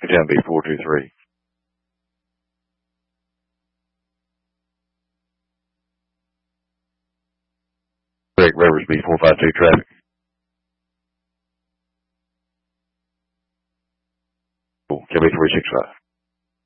Down B423. Correct, Rivers B452 traffic. Cool, KB365.